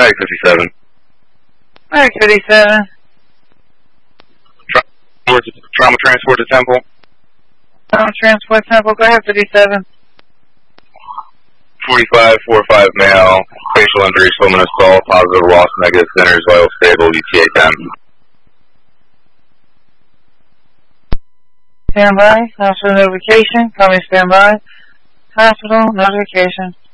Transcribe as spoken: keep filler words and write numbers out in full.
Mag fifty-seven. Mag fifty-seven. Trauma, trauma transport to Temple. Trauma transport Temple, go ahead, fifty-seven. forty-five, four five male, facial injury, swimming assault, positive loss, negative centers, vital stable, U T A ten. Stand by, hospital notification, call me stand by. Hospital notification.